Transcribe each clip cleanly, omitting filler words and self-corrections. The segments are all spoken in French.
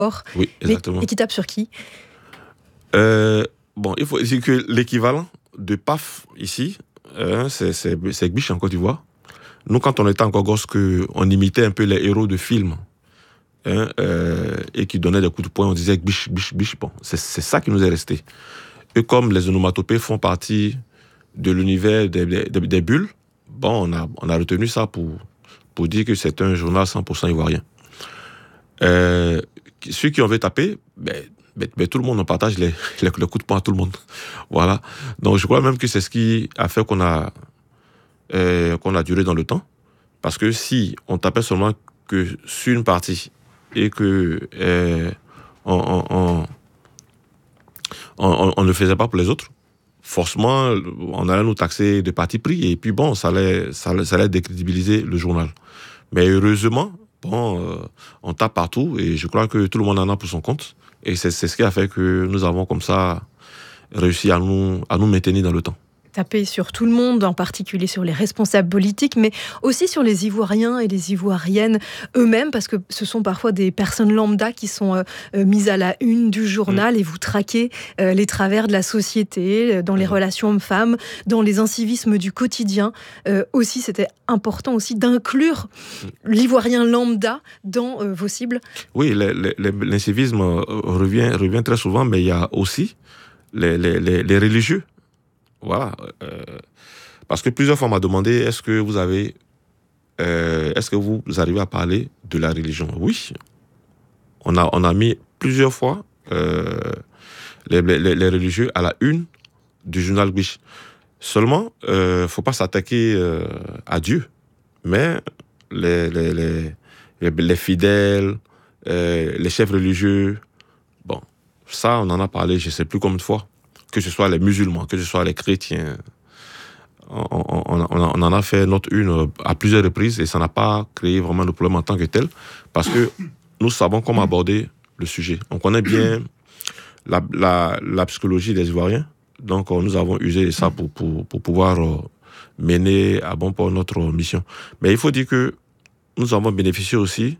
Oui, exactement. Et qui tape sur qui? Il faut dire que l'équivalent de PAF ici, c'est Gbiche en Côte d'Ivoire. Nous, quand on était encore gosse, on imitait un peu les héros de films et qui donnaient des coups de poing, on disait Gbiche, Gbiche, Gbiche. Bon, c'est ça qui nous est resté. Et comme les onomatopées font partie de l'univers des bulles, bon, on a retenu ça pour dire que c'est un journal 100% ivoirien. Ceux qui ont veut taper, tout le monde, on partage les coups de poing à tout le monde. Voilà. Donc, je crois même que c'est ce qui a fait qu'on a duré dans le temps. Parce que si on tapait seulement que sur une partie et que on ne le faisait pas pour les autres, forcément, on allait nous taxer de parti pris et puis bon, ça allait décrédibiliser le journal. Mais heureusement, on tape partout et je crois que tout le monde en a pour son compte. Et c'est ce qui a fait que nous avons comme ça réussi à nous maintenir dans le temps. Taper sur tout le monde, en particulier sur les responsables politiques, mais aussi sur les Ivoiriens et les Ivoiriennes eux-mêmes, parce que ce sont parfois des personnes lambda qui sont mises à la une du journal et vous traquez les travers de la société, dans les relations hommes-femmes, dans les incivismes du quotidien. Aussi, c'était important aussi d'inclure l'Ivoirien lambda dans vos cibles. Oui, l'incivisme revient très souvent, mais il y a aussi les religieux. Voilà. Parce que plusieurs fois on m'a demandé est-ce que vous arrivez à parler de la religion? Oui. On a mis plusieurs fois les religieux à la une du journal Gbiche. Seulement, faut pas s'attaquer à Dieu, mais les fidèles, les chefs religieux, bon, ça on en a parlé, je sais plus combien de fois. Que ce soit les musulmans, que ce soit les chrétiens. On en a fait notre une à plusieurs reprises et ça n'a pas créé vraiment de problème en tant que tel parce que nous savons comment aborder le sujet. On connaît bien la psychologie des Ivoiriens, donc nous avons usé de ça pour pouvoir mener à bon port notre mission. Mais il faut dire que nous avons bénéficié aussi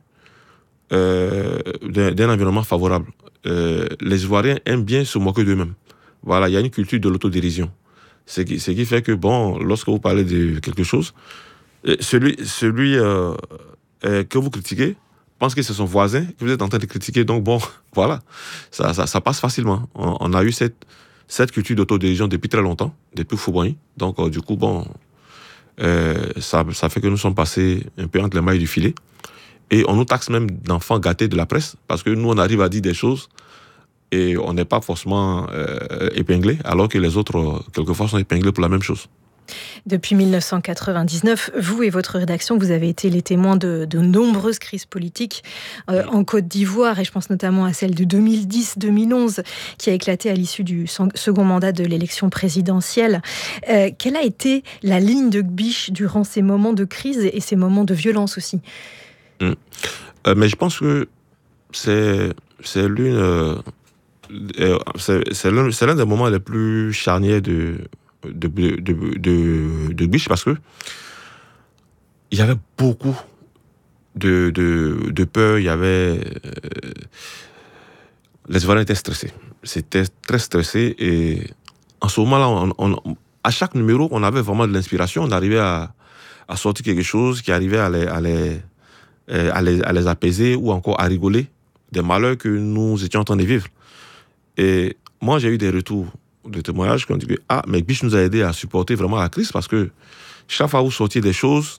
d'un environnement favorable. Les Ivoiriens aiment bien se moquer d'eux-mêmes. Voilà, il y a une culture de l'autodérision. Ce qui fait que, lorsque vous parlez de quelque chose, celui que vous critiquez pense que c'est son voisin que vous êtes en train de critiquer. Donc, voilà, ça passe facilement. On a eu cette culture d'autodérision depuis très longtemps, depuis Fouboigny. Donc, du coup, ça fait que nous sommes passés un peu entre les mailles du filet. Et on nous taxe même d'enfants gâtés de la presse, parce que nous, on arrive à dire des choses et on n'est pas forcément épinglé, alors que les autres, quelquefois, sont épinglés pour la même chose. Depuis 1999, vous et votre rédaction, vous avez été les témoins de nombreuses crises politiques en Côte d'Ivoire, et je pense notamment à celle de 2010-2011, qui a éclaté à l'issue du second mandat de l'élection présidentielle. Quelle a été la ligne de Gbiche durant ces moments de crise et ces moments de violence aussi? Mais je pense que c'est l'un des moments les plus charnières de Gbiche, parce que il y avait beaucoup de peur, il y avait les Ivoiriens étaient stressés. C'était très stressé et en ce moment-là, à chaque numéro, on avait vraiment de l'inspiration. On arrivait à sortir quelque chose qui arrivait à les apaiser ou encore à rigoler des malheurs que nous étions en train de vivre. Et moi, j'ai eu des retours de témoignages qui ont dit que mais Gbiche nous a aidé à supporter vraiment la crise, parce que chaque fois vous sortiez des choses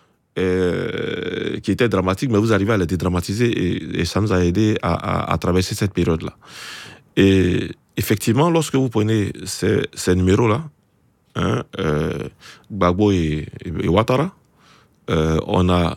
qui étaient dramatiques, mais vous arrivez à les dédramatiser et ça nous a aidé à traverser cette période-là. Et effectivement, lorsque vous prenez ces numéros-là, Gbagbo et Ouattara, on a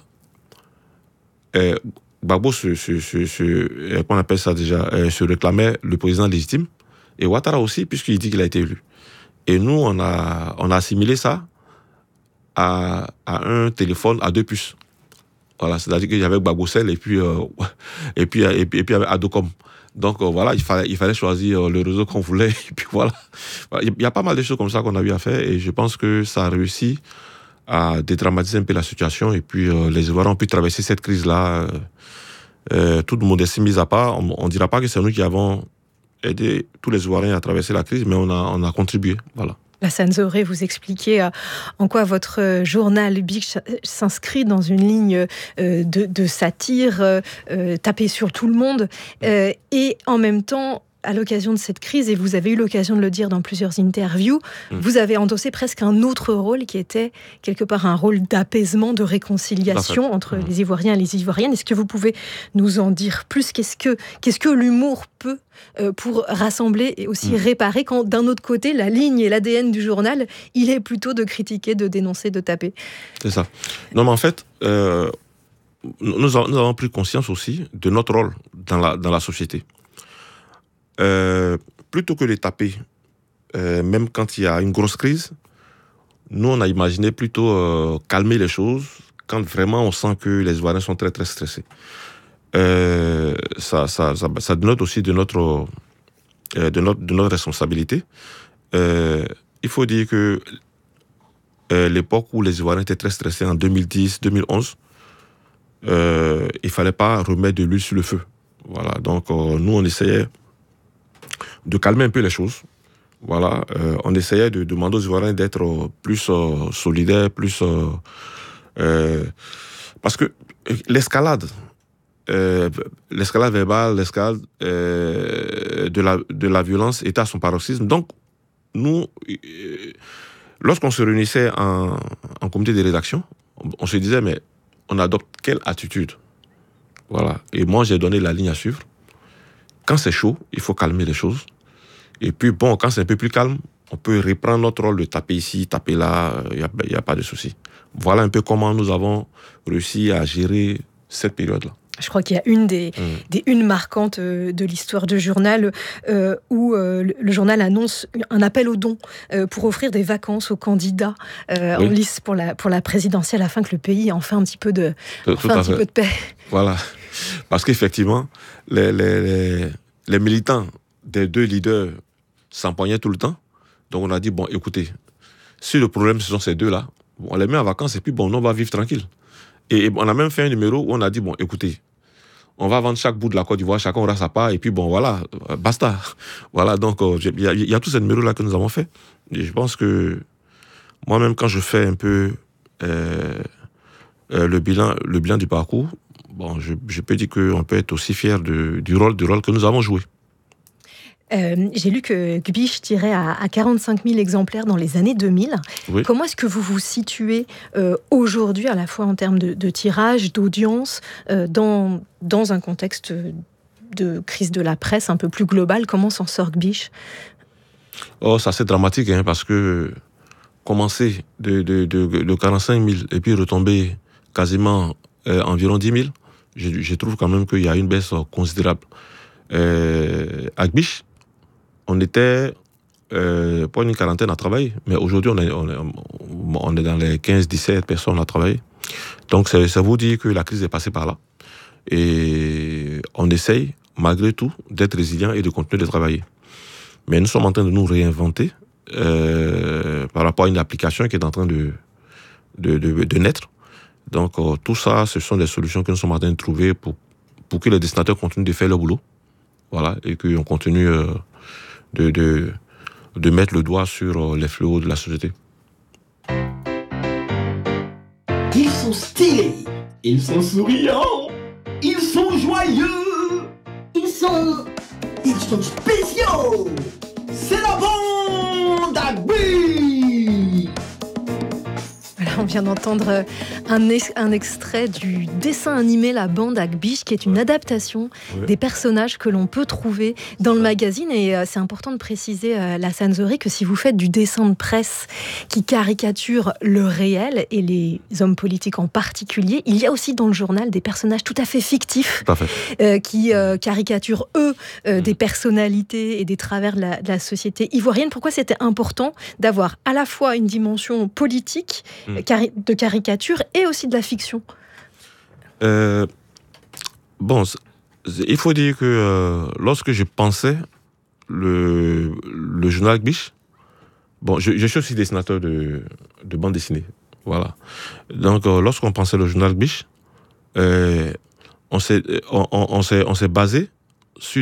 Gbagbo qu'on appelle ça déjà, se réclamait le président légitime, et Ouattara aussi, puisqu'il dit qu'il a été élu. Et nous, on a assimilé ça à un téléphone à 2 puces. Voilà, c'est-à-dire qu'il y avait Gbagbo Cell et puis Adocom. Donc voilà, il fallait choisir le réseau qu'on voulait. Et puis voilà, il y a pas mal de choses comme ça qu'on a eu à faire, et je pense que ça a réussi à dédramatiser un peu la situation, et puis les Ivoiriens ont pu traverser cette crise-là Toute modestie mise à part, on ne dira pas que c'est nous qui avons aidé tous les Ivoiriens à traverser la crise, mais on a contribué. Voilà. Lassane Zauré, vous expliquez en quoi votre journal Biche s'inscrit dans une ligne de satire, taper sur tout le monde, et en même temps, à l'occasion de cette crise, et vous avez eu l'occasion de le dire dans plusieurs interviews, vous avez endossé presque un autre rôle qui était quelque part un rôle d'apaisement, de réconciliation entre les Ivoiriens et les Ivoiriennes. Est-ce que vous pouvez nous en dire plus ? Qu'est-ce que l'humour peut pour rassembler et aussi réparer quand, d'un autre côté, la ligne et l'ADN du journal, il est plutôt de critiquer, de dénoncer, de taper ? C'est ça. Non, mais en fait, nous avons pris conscience aussi de notre rôle dans la société. Plutôt que de taper, même quand il y a une grosse crise, nous, on a imaginé plutôt calmer les choses quand vraiment on sent que les Ivoiriens sont très, très stressés. Ça dénote aussi de notre responsabilité. Il faut dire que l'époque où les Ivoiriens étaient très stressés, en 2010, 2011, il ne fallait pas remettre de l'huile sur le feu. Voilà. Donc, nous, on essayait de calmer un peu les choses. Voilà. On essayait de demander aux Ivoiriens d'être plus solidaires, plus... parce que l'escalade verbale, l'escalade de la violence était à son paroxysme. Donc, nous, lorsqu'on se réunissait en comité de rédaction, on se disait, mais on adopte quelle attitude ? Voilà. Et moi, j'ai donné la ligne à suivre. Quand c'est chaud, il faut calmer les choses. Et puis, bon, quand c'est un peu plus calme, on peut reprendre notre rôle de taper ici, taper là, il n'y a pas de souci. Voilà un peu comment nous avons réussi à gérer cette période-là. Je crois qu'il y a une des unes marquantes de l'histoire du journal où le journal annonce un appel aux dons pour offrir des vacances aux candidats en lice pour la présidentielle afin que le pays ait enfin un petit peu de paix. Voilà. Parce qu'effectivement, les militants des deux leaders s'empoignaient tout le temps. Donc on a dit, bon, écoutez, si le problème ce sont ces deux-là, on les met en vacances et puis bon, on va vivre tranquille. Et on a même fait un numéro où on a dit, bon, écoutez, on va vendre chaque bout de la Côte d'Ivoire, chacun aura sa part, et puis bon, voilà, basta. Voilà, donc il y a tous ces numéros-là que nous avons fait. Et je pense que moi-même, quand je fais un peu le bilan du parcours, bon, je peux dire qu'on peut être aussi fier du rôle que nous avons joué. J'ai lu que Biche tirait à 45 000 exemplaires dans les années 2000. Oui. Comment est-ce que vous vous situez aujourd'hui, à la fois en termes de tirage, d'audience, dans un contexte de crise de la presse un peu plus globale ? Comment s'en sort Biche ? Oh, ça c'est dramatique, hein, parce que commencer de 45 000 et puis retomber quasiment environ 10 000, je trouve quand même qu'il y a une baisse considérable. À Biche, on était pas une quarantaine à travailler, mais aujourd'hui, on est dans les 15-17 personnes à travailler. Donc, ça vous dit que la crise est passée par là. Et on essaye, malgré tout, d'être résilient et de continuer de travailler. Mais nous sommes en train de nous réinventer par rapport à une application qui est en train de naître. Donc, tout ça, ce sont des solutions que nous sommes en train de trouver pour que les destinataires continuent de faire leur boulot. Voilà, et qu'on continue de mettre le doigt sur les fléaux de la société. Ils sont stylés, ils sont souriants, ils sont joyeux, ils sont spéciaux. C'est la bande Agbi. On vient d'entendre un extrait du dessin animé La Bande Agbiche, qui est une adaptation des personnages que l'on peut trouver dans le magazine. Et c'est important de préciser, Lassane Zauré, que si vous faites du dessin de presse qui caricature le réel, et les hommes politiques en particulier, il y a aussi dans le journal des personnages tout à fait fictifs qui caricaturent, des personnalités et des travers de la société ivoirienne. Pourquoi c'était important d'avoir à la fois une dimension politique, de caricature et aussi de la fiction? Bon, il faut dire que lorsque je pensais le journal Biche, bon, je suis aussi dessinateur de bande dessinée, voilà. Donc, lorsqu'on pensait le journal Biche, on on s'est basé